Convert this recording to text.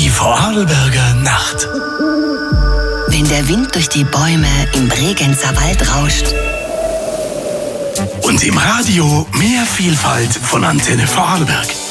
Die Vorarlberger Nacht. Wenn der Wind durch die Bäume im Bregenzer Wald rauscht. Und im Radio mehr Vielfalt von Antenne Vorarlberg.